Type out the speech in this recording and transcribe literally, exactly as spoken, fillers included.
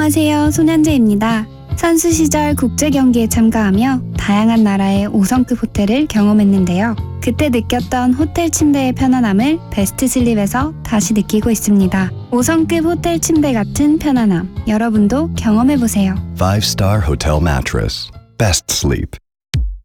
안녕하세요. 손현재입니다. 선수 시절 국제 경기에 참가하며 다양한 나라의 오 성급 호텔을 경험했는데요. 그때 느꼈던 호텔 침대의 편안함을 베스트 슬립에서 다시 느끼고 있습니다. 오 성급 호텔 침대 같은 편안함, 여러분도 경험해보세요. five star Hotel Mattress. Best sleep.